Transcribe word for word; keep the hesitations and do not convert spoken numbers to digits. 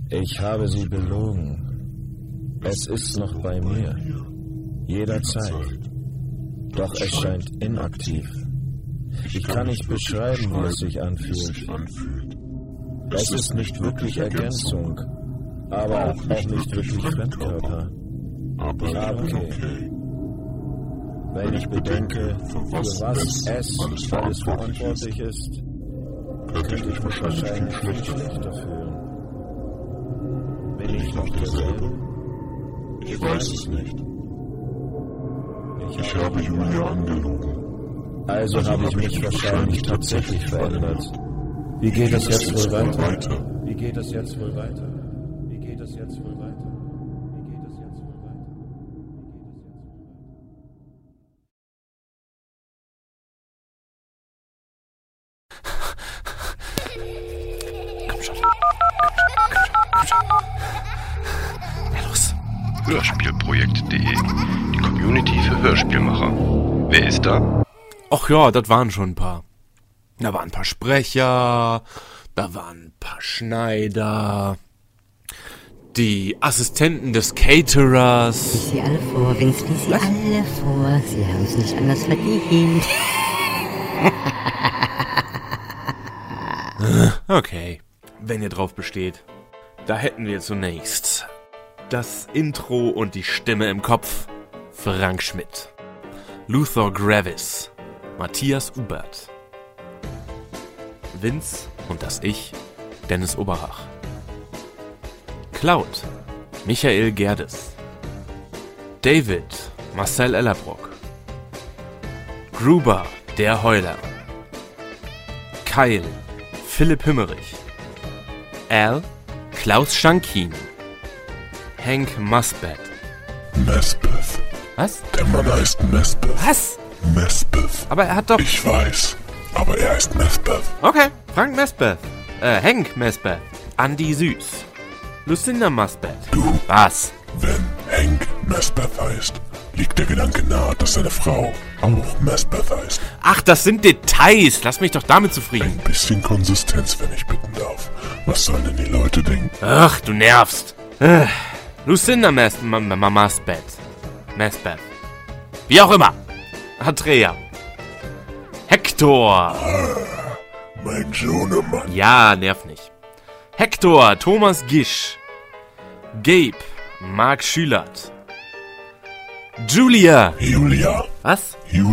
Ich habe sie belogen. Es ist noch bei mir. Jederzeit. Doch es scheint inaktiv. Ich kann nicht beschreiben, wie es sich anfühlt. Es ist nicht wirklich Ergänzung, aber auch nicht wirklich Fremdkörper. Ja, okay. Wenn ich bedenke, für was es alles verantwortlich ist, könnte ich mich wahrscheinlich viel schlechter fühlen. Bin ich noch derselbe? Ich weiß es nicht. Ich habe Julia angelogen. Also habe ich mich wahrscheinlich tatsächlich verändert. Wie geht es jetzt wohl weiter? Wie geht es jetzt wohl weiter? Wie geht es jetzt wohl weiter? Wie geht es jetzt wohl weiter? Komm schon. Komm schon. Ja, los. Hörspielprojekt punkt de, die Community für Hörspielmacher. Wer ist da? Ach ja, das waren schon ein paar. Da waren ein paar Sprecher, da waren ein paar Schneider, die Assistenten des Caterers. Lies sie alle vor, Vince, lies sie Was? alle vor. Sie haben es nicht anders verdient. Okay, wenn ihr drauf besteht. Da hätten wir zunächst das Intro und die Stimme im Kopf. Frank Schmidt. Luther Gravis. Matthias Ubert. Vince und das Ich, Dennis Oberach. Cloud, Michael Gerdes. David, Marcel Ellerbrock. Gruber, der Heuler. Kyle, Philipp Himmerich. Al, Klaus Schankin. Hank Musbett. Mespeth. Was? Der Mann heißt Mespeth. Was? Mespeth. Aber er hat doch... Ich weiß, aber er heißt Mespeth. Okay, Frank Mespeth. Äh, Hank Mespeth. Andy Süß. Lucinda Musbett. Du, Was? wenn Hank Mespeth heißt, liegt der Gedanke nahe, dass seine Frau auch Mespeth heißt. Ach, das sind Details. Lass mich doch damit zufrieden. Ein bisschen Konsistenz, wenn ich bitten darf. Was sollen denn die Leute denken? Ach, du nervst. Äh, Lucinda Mas Ma Ma Musbett. Musbett. Wie auch immer. Andrea. Hector. Mein Sohnemann. Ja, nerv nicht. Hector, Thomas Gisch. Gabe, Marc Schülert. Julia. Julia. Was? Julia.